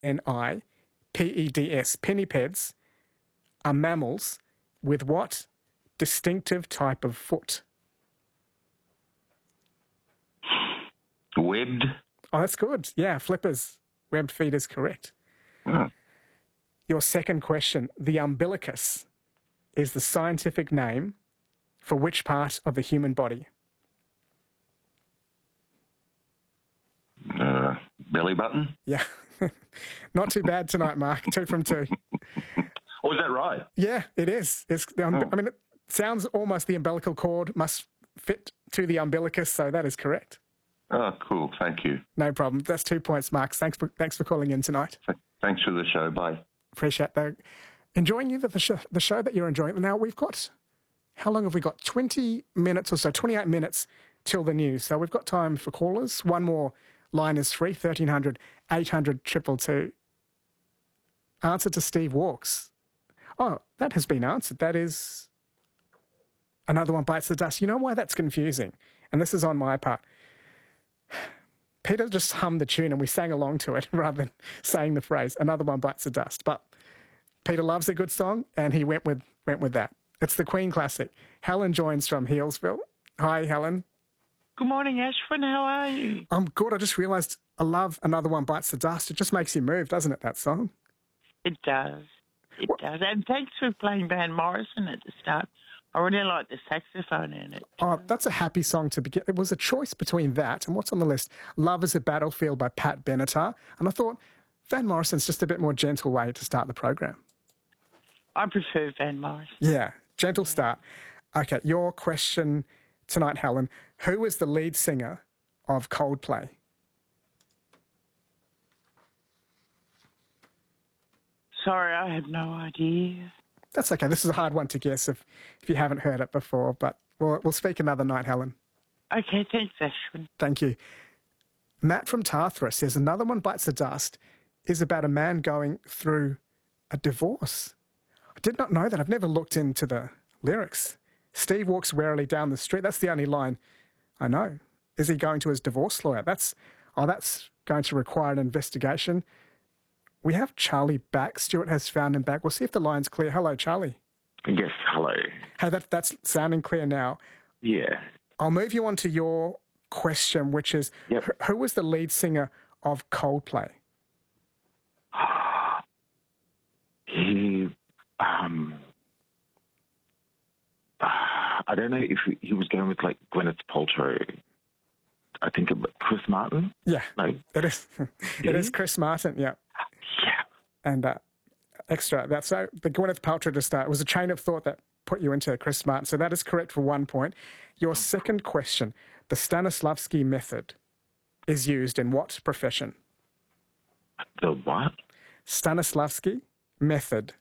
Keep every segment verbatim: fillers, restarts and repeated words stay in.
N I P E D S, pinnipeds, are mammals with what distinctive type of foot? Webbed. Oh, that's good. Yeah, flippers. Webbed feet is correct. Oh. Your second question. The umbilicus is the scientific name for which part of the human body? Uh, belly button. Yeah. Not too bad tonight, Mark. Two from two. Oh, is that right? Yeah, it is. It's the um, Oh. I mean, it sounds almost the umbilical cord must fit to the umbilicus, so that is correct. Oh, cool. Thank you. No problem. That's two points, Mark. Thanks for, thanks for calling in tonight. Thanks for the show. Bye. Appreciate that. Enjoying you, the show, the show that you're enjoying. Now, we've got, how long have we got? twenty minutes or so, twenty-eight minutes till the news. So we've got time for callers. One more line is free, thirteen hundred, eight hundred, two two two. Answer to Steve Walks. Oh, that has been answered. That is Another One Bites the Dust. You know why that's confusing? And this is on my part. Peter just hummed the tune and we sang along to it rather than saying the phrase, Another One Bites the Dust. But Peter loves a good song and he went with went with that. It's the Queen classic. Helen joins from Healesville. Hi, Helen. Good morning, Ashwin. How are you? I'm good. I just realised I love Another One Bites the Dust. It just makes you move, doesn't it, that song? It does. It What? does. And thanks for playing Van Morrison at the start. I really like the saxophone in it. Oh, that's a happy song to begin. It was a choice between that and what's on the list? Love is a Battlefield by Pat Benatar. And I thought Van Morrison's just a bit more gentle way to start the program. I prefer Van Morrison. Yeah, gentle start. Okay, your question tonight, Helen. Who is the lead singer of Coldplay? Sorry, I have no idea. That's okay. This is a hard one to guess if, if you haven't heard it before, but we'll, we'll speak another night, Helen. Okay, thanks, Ashwin. Thank you. Matt from Tarthra says Another One Bites the Dust is about a man going through a divorce. I did not know that. I've never looked into the lyrics. Steve walks warily down the street. That's the only line I know. Is he going to his divorce lawyer? That's oh, that's going to require an investigation. We have Charlie back. Stuart has found him back. We'll see if the line's clear. Hello, Charlie. Yes, hello. Hey, that, that's sounding clear now. Yeah. I'll move you on to your question, which is, Yep. who, who was the lead singer of Coldplay? He, um, I don't know if he was going with like Gwyneth Paltrow. I think about Chris Martin. Yeah, No. it is. It is Chris Martin, yeah. Yeah. And uh, extra, that's so the Gwyneth Paltrow to start. It was a chain of thought that put you into Chris Martin. So that is correct for one point. Your second question, the Stanislavski method is used in what profession? The what? Stanislavski method.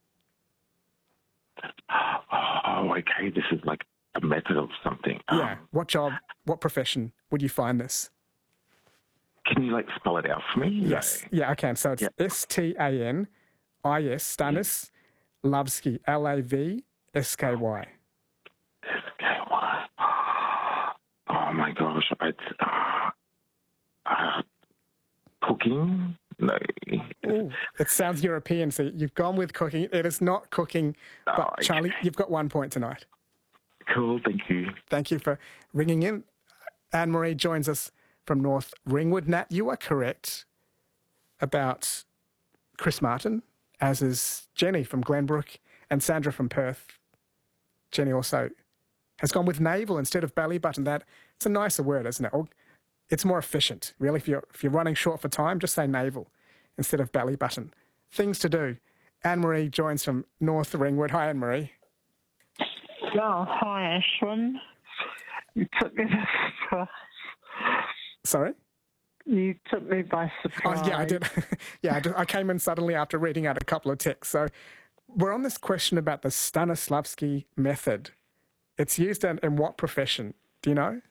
Oh, okay. This is like a method of something. Yeah. Um, What job, what profession would you find this? can you like spell it out for me? Yes. Yeah, I can. So it's Yep. S T A N I S, Stanis Lavsky, L A V S K Y. Okay, what? Oh my gosh. It's, uh, uh, cooking? No. Ooh, it sounds European, so you've gone with cooking. It is not cooking, but Oh, okay. Charlie, you've got one point tonight. Cool, thank you. Thank you for ringing in. Anne-Marie joins us from North Ringwood. Nat, you are correct about Chris Martin, as is Jenny from Glenbrook and Sandra from Perth. Jenny also has gone with navel instead of belly button. That it's a nicer word, isn't it? Or it's more efficient, really. If you're if you're running short for time, just say navel instead of belly button. Things to do. Anne-Marie joins from North Ringwood. Hi, Anne-Marie. Oh, hi, Ashwin. You took me by surprise. Sorry? You took me by Oh, surprise. yeah, I did. yeah, I, did. I came in suddenly after reading out a couple of texts. So we're on this question about the Stanislavski method. It's used in, in what profession? Do you know?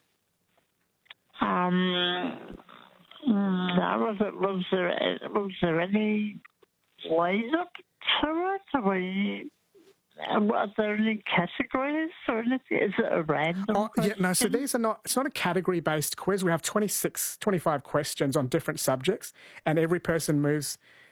Um, mm, no, was, it, was, there, was there any laser to it? Or you, Um, Are there any categories or anything? Is it a random Oh, yeah, question? no, so these are not, it's not a category-based quiz. We have twenty-six, twenty-five questions on different subjects, and every person moves